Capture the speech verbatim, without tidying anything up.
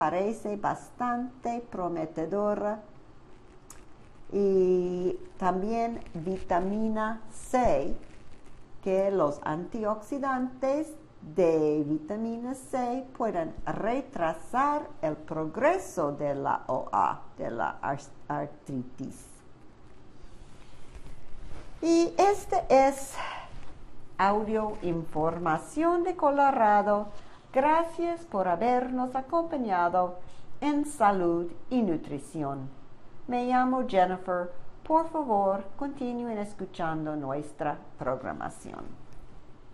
parece bastante prometedora. Y también vitamina C, que los antioxidantes de vitamina C pueden retrasar el progreso de la O A, de la artritis. Y este es audio información de Colorado. Gracias por habernos acompañado en Salud y Nutrición. Me llamo Jennifer. Por favor, continúen escuchando nuestra programación.